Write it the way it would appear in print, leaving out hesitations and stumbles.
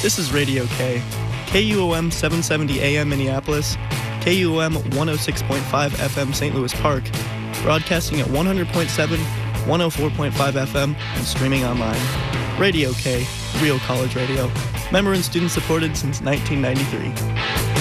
This is Radio K, KUOM 770 AM Minneapolis, KUOM 106.5 FM St. Louis Park, broadcasting at 100.7, 104.5 FM, and streaming online. Radio K, real college radio. Member and student supported since 1993.